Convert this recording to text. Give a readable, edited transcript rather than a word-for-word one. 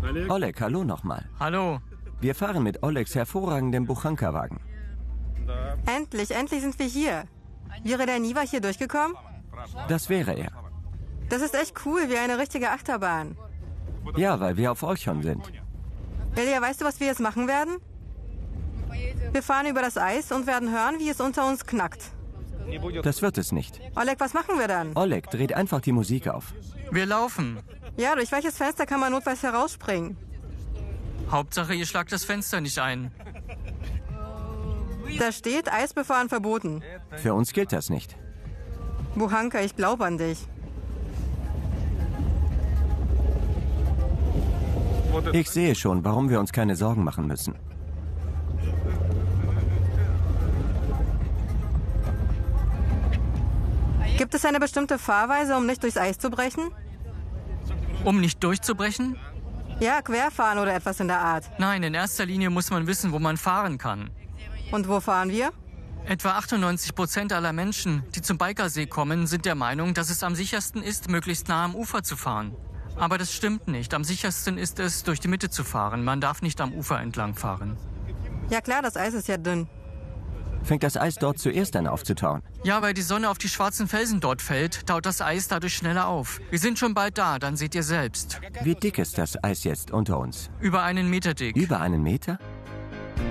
Oleg, hallo nochmal. Hallo. Wir fahren mit Olegs hervorragendem Buchanka-Wagen. Endlich sind wir hier. Wäre der Niva hier durchgekommen? Das wäre er. Das ist echt cool, wie eine richtige Achterbahn. Ja, weil wir auf Olchon sind. Elia, weißt du, was wir jetzt machen werden? Wir fahren über das Eis und werden hören, wie es unter uns knackt. Das wird es nicht. Oleg, was machen wir dann? Oleg, dreht einfach die Musik auf. Wir laufen. Ja, durch welches Fenster kann man notfalls herausspringen? Hauptsache, ihr schlagt das Fenster nicht ein. Da steht, Eisbefahren verboten. Für uns gilt das nicht. Buchanka, ich glaube an dich. Ich sehe schon, warum wir uns keine Sorgen machen müssen. Gibt es eine bestimmte Fahrweise, um nicht durchs Eis zu brechen? Um nicht durchzubrechen? Ja, querfahren oder etwas in der Art. Nein, in erster Linie muss man wissen, wo man fahren kann. Und wo fahren wir? Etwa 98% aller Menschen, die zum Bikersee kommen, sind der Meinung, dass es am sichersten ist, möglichst nah am Ufer zu fahren. Aber das stimmt nicht. Am sichersten ist es, durch die Mitte zu fahren. Man darf nicht am Ufer entlang fahren. Ja klar, das Eis ist ja dünn. Fängt das Eis dort zuerst an aufzutauen? Ja, weil die Sonne auf die schwarzen Felsen dort fällt, taut das Eis dadurch schneller auf. Wir sind schon bald da, dann seht ihr selbst. Wie dick ist das Eis jetzt unter uns? Über 1 Meter dick. Über 1 Meter?